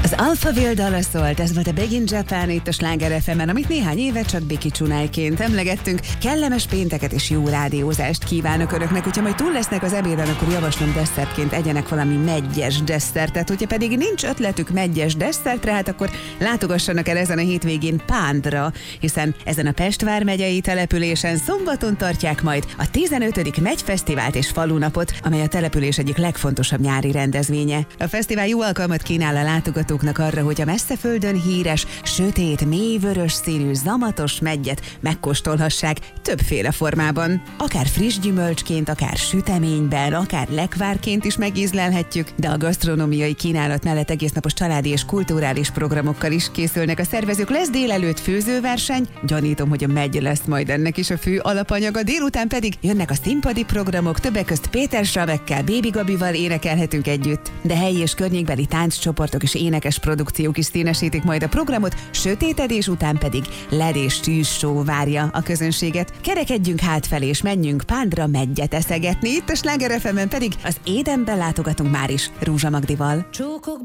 Az Alphaville dala szólt, ez volt a Big in Japan itt a Sláger FM-en, amit néhány éve csak Biki Csunájként emlegettünk. Kellemes pénteket és jó rádiózást kívánok önöknek, hogyha majd túl lesznek az ebéden, akkor javaslom desszertként egyenek valami meggyes desszertet, hogyha pedig nincs ötletük meggyes desszertre, hát akkor látogassanak el ezen a hétvégén Pándra, hiszen ezen a Pest vármegyei településen szombaton tartják majd a 15. Megyfesztivált és falunapot, amely a település egyik legfontosabb nyári rendezvénye. A fesztivál jó alkalmat kínál a látogatóknak arra, hogy a messzeföldön híres, sötét, mélyvörös színű, zamatos meggyet megkóstolhassák többféle formában. Akár friss gyümölcsként, akár süteményben, akár lekvárként is megízlelhetjük, de a gasztronómiai kínálat mellett egésznapos családi és kulturális programokkal is készülnek a szervezők. Lesz délelőtt főzőverseny, gyanítom, hogy a megy lesz majd ennek is a fő alapanyaga, délután pedig jönnek a színpadi programok, többek közt Péter Savekkel, Bébi Gabival énekelhetünk együtt, de helyi és környékbeli tánccsoportok és énekes produkciók is színesítik majd a programot, sötétedés után pedig LED és tűzshow várja a közönséget. Kerekedjünk hátfelé és menjünk Pándra meggyet eszegetni, itt a Sláger FM-en pedig az Édenben látogatunk már is Rúzsa Magdival.